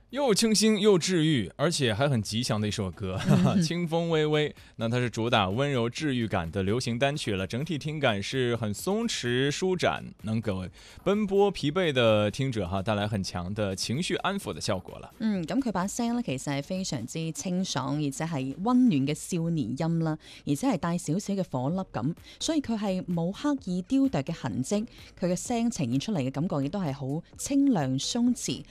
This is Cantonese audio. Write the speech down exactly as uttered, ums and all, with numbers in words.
又清新又治愈，而且还很吉祥的一首歌，哈哈，清风微微。那它是主打温柔治愈感的流行单曲了，整体聽感是很鬆弛舒展，能給奔波疲憊的聽者哈帶來很強的情緒安撫的效果啦。 嗯，咁佢把聲咧其實係非常之清爽，而且係温暖嘅少年音啦，而且係帶少少嘅火粒咁，所以佢係冇刻意雕琢嘅痕跡，佢嘅聲呈現出嚟嘅感覺亦都係好清亮鬆弛，